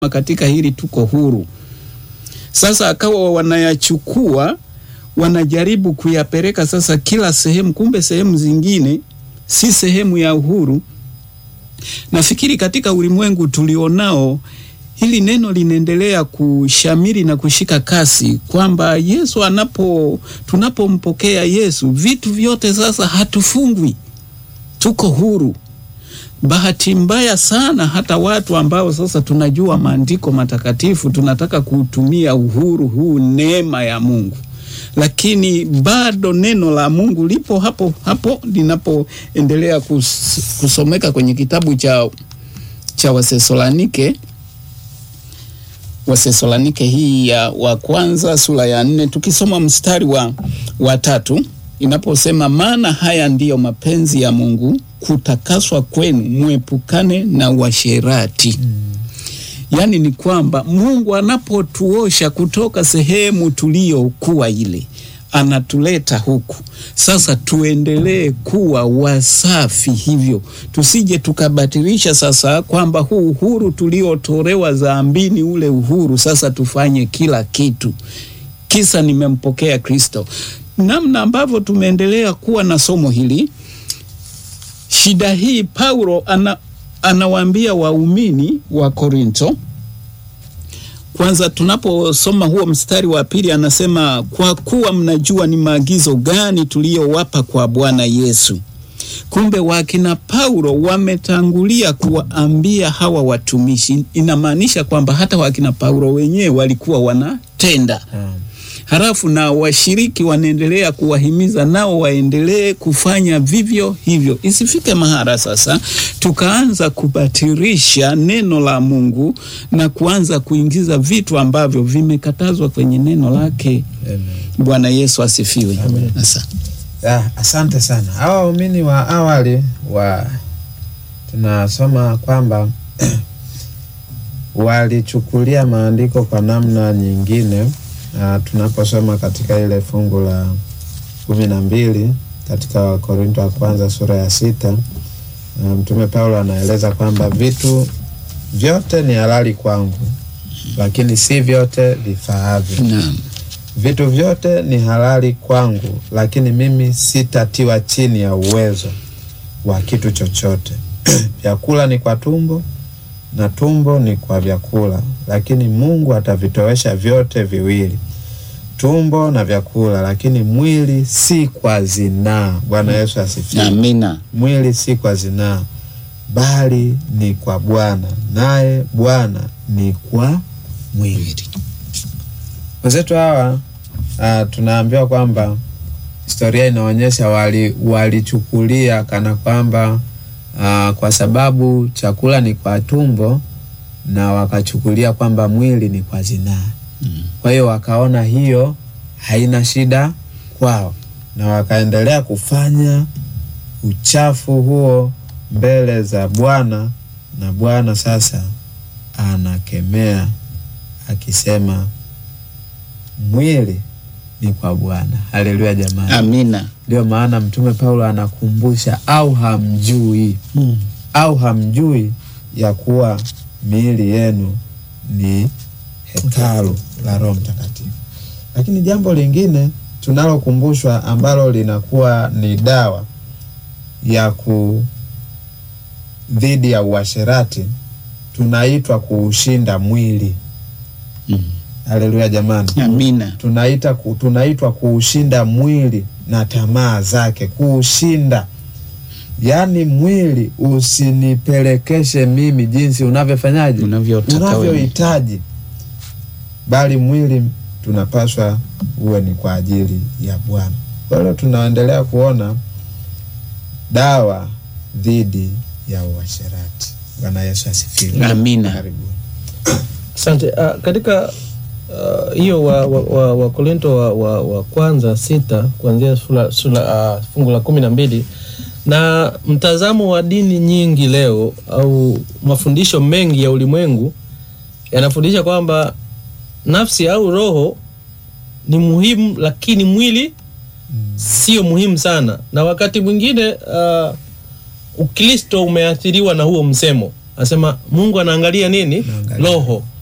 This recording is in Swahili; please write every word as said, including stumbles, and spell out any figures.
katika hili tuko huru. Sasa akawa wanayachukua, wanajaribu kuyapeleka sasa kila sehemu, kumbe sehemu zingine si sehemu ya uhuru. Nafikiri katika ulimwengu tulionao hili neno linaendelea kushamiri na kushika kasi, kwamba Yesu anapo tunapompokea Yesu, vitu vyote sasa hatufungwi, tuko huru. Bahati mbaya sana hata watu ambao sasa tunajua maandiko matakatifu tunataka kutumia uhuru huu, neema ya Mungu, lakini bado neno la Mungu lipo hapo hapo linapoendelea kus, kusomeka kwenye kitabu cha cha Wathesalonike Wathesalonike hii ya wa kwanza sura ya nne, tukisoma mstari wa wa tatu inaposema, maana haya ndiyo mapenzi ya Mungu, kutakaswa kwenu, muepukane na uasherati. Mm. Yani ni kwamba Mungu anapotuosha kutoka sehemu tuliyokuwa ile, anatuleta huku. Sasa tuendelee kuwa wasafi hivyo. Tusije tukabatilisha sasa kwamba huu uhuru tuliotolewa dhambini, ule uhuru sasa tufanye kila kitu kisa nimempokea Kristo. Namna ambavyo tumeendelea kuwa na somo hili, shida hii Paulo ana, anawaambia waumini wa Korinto. Kwanza tunaposoma huo mstari wa pili anasema, kwa kuwa mnajua ni maagizo gani tuliyowapa kwa Bwana Yesu. Kumbe wakina Paulo wametangulia kuwaambia hawa watumishi. Inamaanisha kwamba hata wakina Paulo wenyewe walikuwa wanatenda. Hmm. Halafu na washiriki wanaendelea kuwahimiza nao waendelee kufanya vivyo hivyo. Isifike mahara sasa tukaanza kubatilisha neno la Mungu na kuanza kuingiza vitu ambavyo vimekatazwa kwenye neno lake. Amen. Bwana Yesu asifiwe. Amen. Asante. Ah, asante sana. Hawa waumini wa awali wa tunasoma kwamba walichukulia maandiko kwa namna nyingine. Uh, tunaposoma katika ile fungu la kumi na mbili katika Korinto wa kwanza sura ya sita, uh, Mtume Paulo anaeleza kwamba vitu vyote ni halali kwangu, lakini si vyote vifaavyo. Naam. Vitu vyote ni halali kwangu, lakini mimi sitatiwa chini ya uwezo wa kitu chochote. Vyakula ni kwa tumbo na tumbo ni kwa vyakula, lakini Mungu atavitowesha vyote viwili, tumbo na vyakula, lakini mwili si kwa zinaa. Bwana Yesu asifiwe. Amina. Mwili si kwa zinaa, bali ni kwa Bwana, naye Bwana ni kwa mwili. Wazetu hawa uh, tunaambiwa kwamba historia inaonyesha wali walichukulia kana kwamba uh, kwa sababu chakula ni kwa tumbo, na wakachukulia kwamba mwili ni kwa zinaa. Mm. Kwa hiyo wakaona hiyo haina shida kwao, na wakaendelea kufanya uchafu huo mbele za Bwana, na Bwana sasa anakemea akisema mwili ni kwa Bwana. Haleluya jamani. Amina. Ndio maana Mtume Paulo anakumbusha, au hamjui hmm. au hamjui ya kuwa miili yenu ni hekalu la Roho Mtakatifu. Lakini jambo lingine tunalokumbushwa ambalo linakuwa ni dawa ya ku dhidi ya uasherati, tunaitwa kuushinda mwili. Hmm. Haleluya jamani. Amina. Tunaita ku, tunaitwa kuushinda mwili na tamaa zake, kuushinda. Yaani mwili usinipelekeshe mimi jinsi unavyofanyaje, unavyohitaji, bali mwili tunapaswa uwe ni kwa ajili ya Bwana. Kwa hiyo tunaendelea kuona dawa dhidi ya uasherati. Bwana Yesu asifiwe. Amina. Karibuni. Asante. Uh, katika hiyo uh, wa, wa, wa, wa Korinto wa, wa, wa kwanza sita kuanzia sura, sura uh, fungu la kumi na mbili, na mtazamo wa dini nyingi leo au mafundisho mengi ya ulimwengu yanafundisha kwamba nafsi au roho ni muhimu, lakini mwili mm. sio muhimu sana. Na wakati mwingine uh, Ukristo umeathiriwa na huo msemo Anasema Mungu anaangalia nini? Anaangalia Roho.